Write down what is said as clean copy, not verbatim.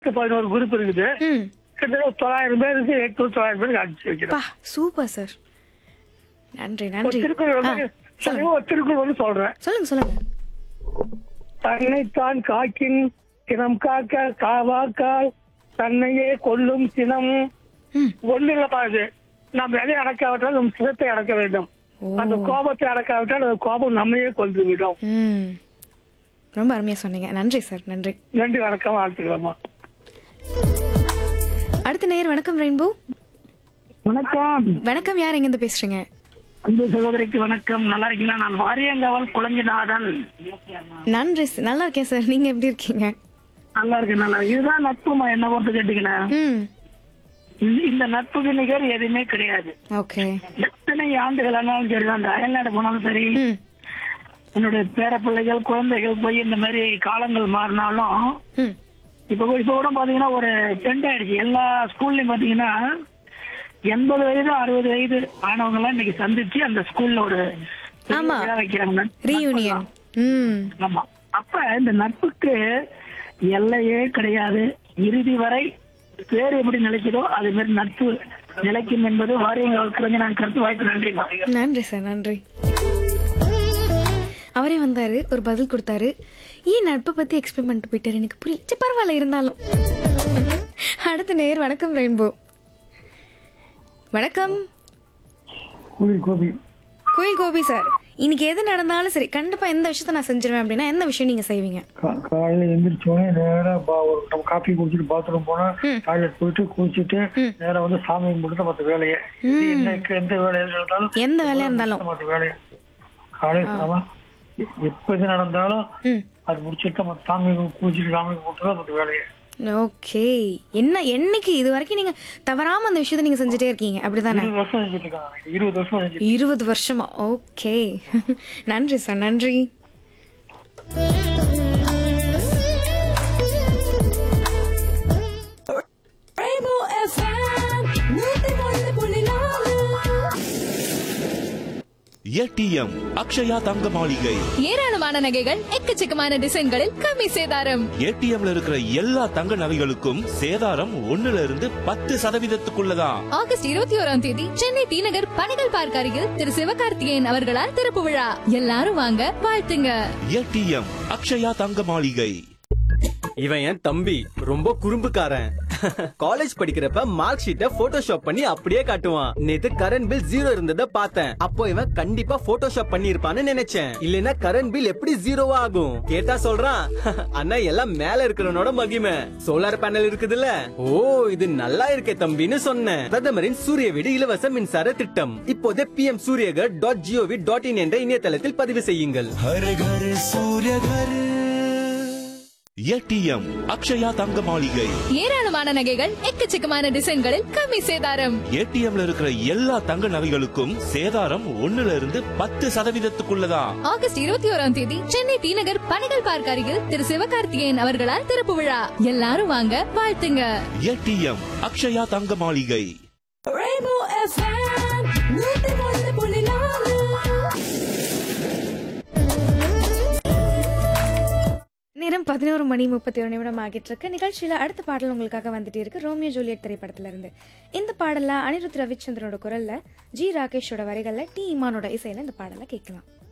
11 group இருக்குது. ம். கிட்டத்தட்ட 900 பேருக்கு 800 900 பேருக்கு அனுப்பிச்சு வைக்கிறோம். பா சூப்பர் சார். நன்றி ஒரு நன்றி. திருக்குறள் வந்து ஒரு திருக்குறள் வந்து சொல்றேன். சொல்லுங்க சொல்லுங்க. தன்னைத்தான் காக்கின் சினம் காக்க காவாக்கால் தன்னையே கொல்லும் சினம். ம். ஒண்ணு இல்லப்பா இது. நம்ம எதை அடக்காவிட்டால் நம் சினத்தை அடக்க வேண்டும். ஓ. அந்த கோபத்தை அடக்காவிட்டால் அந்த கோபம் நம்மையே கொண்டு விடும். ம். ரொம்ப அருமையா சொன்னீங்க. நன்றி சார். நன்றி. நன்றி, வணக்கம், வாழ்த்துக்கலாமா. அடுத்த நேயர் வணக்கம் ரெயின்போ. வணக்கம். வணக்கம், யார் எங்க இருந்து பேசுறீங்க? அன்பு சகோதரிக்கு வணக்கம். நல்லா இருக்கீங்களா? நான் வாரியங்காவல் குழஞ்சிநாதன். நன்றி நல்லா இருக்கேன் சார். நீங்க எப்படி இருக்கீங்க? நல்லா இருக்கு, நல்லா இருக்கு. இதுதான் நட்புமா, என்ன பொறுத்து கேட்டீங்கன்னா ம். இந்த நட்புக்கு நிகர் எதுவுமே கிடையாது. ஓகே. எத்தனை ஆண்டுகள் ஆனாலும் சரி, அந்த அயல்நாடு போனாலும் சரி, ம். என்னுடைய பேர பிள்ளைகள் குழந்தைகள் போய் இந்த மாதிரி காலங்கள் மாறினாலும் ம். இப்ப கூட பாத்தீங்கன்னா ஒரு ட்ரெண்ட் ஆயிடுச்சு. எல்லா ஸ்கூல்லயும் பாத்தீங்கன்னா 80 வயது 60 வயது ஆனவங்க எல்லாம் இன்னைக்கு சந்திச்சு அந்த ஸ்கூல்ல ஒரு ஆமா. விழா வைக்கிறாங்க. ரீயூனியன். ம். ஆமா. அப்ப இந்த நட்புக்கு எல்லையே கிடையாது. இறுதி வரை பேர் எப்படி நிலைக்குதோ அதே மாதிரி நட்பு நிலைக்கும் என்பது வாரியங்கள் குறைஞ்ச நான் கருத்து. வாய்ப்பு. நன்றி. நன்றி சார். நன்றி. அவரே வந்தாரு, ஒரு பதில் கொடுத்தாரு. ஏன் நட்பை பத்தி எக்ஸ்பிளைன் பண்ணிட்டு போயிட்டாரு, எனக்கு புரியல. சரி பரவாயில்ல, இருந்தாலும். அடுத்த நேர் வணக்கம் ரெயின்போ. வணக்கம் கோபி. கோயில் கோபி சார். இன்னைக்கு எது நடந்தாலும் சரி, கண்டிப்பா எந்த விஷயத்த நான் செஞ்சிருவேன் அப்படின்னா எந்த விஷயம் நீங்க செய்வீங்க? காலையில எந்திரிச்சோடனே நேரா நம்ம காஃபி குடிச்சிட்டு பாத்ரூம் போனா டாய்லெட் போயிட்டு குளிச்சுட்டு நேரா வந்து சாமி கும்பிட்டு மற்ற வேலையை எந்த வேலையா இருந்தாலும் எந்த வேலையா இருந்தாலும் மற்ற வேலையை காலையில எப்ப இது நடந்தாலும் அது முடிச்சுட்டு மற்ற சாமி குளிச்சுட்டு சாமி கும்பிட்டு மற்ற வேலையை. ஓகே. என்ன என்னைக்கு இது வரைக்கும் நீங்க தவறாம அந்த விஷயத்தை நீங்க செஞ்சுட்டே இருக்கீங்க, அப்படிதானே? 20 வருஷம் செஞ்சுட்டு இருக்காங்க. 20 வருஷம் 20 வருஷமா? ஓகே. நன்றி சார். நன்றி. ஏடிஎம் அக்ஷயா தங்க மாளிகை. ஏராளமான நகைகள் எக்கச்சக்கமான டிசைன்களில் கம்மி சேதாரம். ஏடிஎம்ல இருக்கிற எல்லா தங்க நகைகளுக்கும் சேதாரம் 1% ஆகஸ்ட் 21ஆம் தேதி சென்னை டி நகர் பணிகள் பார்க் அருகில் திரு சிவகார்த்திகேயன் அவர்களால் திறப்பு விழா. எல்லாரும் வாங்க, வாழ்த்துங்க. ஏடிஎம் அக்ஷயா தங்க மாளிகை. இவன் என் தம்பி, ரொம்ப குறும்புக்காரன். காலேஜ் படிக்கிறப்ப மார்க் ஷீட்டை போட்டோஷாப் பண்ணி அப்படியே காட்டுவான். நேத்து கரண்ட் பில் 0 இருந்தத பார்த்தேன். அப்போ இவன் கண்டிப்பா போட்டோஷாப் பண்ணி இருப்பான்னு நினைச்சேன். இல்லனா கரண்ட் பில் எப்படி 0 ஆகும்? கேட்டா சொல்றான், அண்ணா எல்லாம் மேல இருக்கிறவனோட மகிமை, சோலார் பேனல் இருக்குதுல்ல. ஓ, இது நல்லா இருக்கே தம்பின்னு சொன்னேன். பிரதமரின் சூரிய வீடு இலவச மின்சார திட்டம் இப்போதே pmsuryagar.gov.in என்ற இணையதளத்தில் பதிவு செய்யுங்கள். ஏடிஎம் அக்ஷயா தங்க மாளிகை. ஏராளமான நகைகள் எக்கச்சக்கமான டிசைன்களில் கம்மி சேதாரம். ஏடிஎம்ல இருக்கிற எல்லா தங்க நகைகளுக்கும் சேதாரம் 1% ஆகஸ்ட் 21ஆம் தேதி சென்னை டி நகர் பணிகள் பார்க் அருகில் திரு சிவகார்த்திகேயன் அவர்களால் திறப்பு விழா. எல்லாரும் வாங்க, வாழ்த்துங்க. ஏடிஎம் அக்ஷயா தங்க மாளிகை. நேரம் 11:31 ஆகிட்டு இருக்கு. நிகழ்ச்சியில அடுத்த பாடல் உங்களுக்காக வந்துட்டு இருக்கு. ரோமியோ ஜூலியட் திரைப்படத்துல இருந்து. இந்த பாடல அனிருத் ரவிச்சந்திரனோட குரல்ல, ஜி ராகேஷோட வரிகள்ல, டி இமானோட இசையில இந்த பாடலை கேட்கலாம்.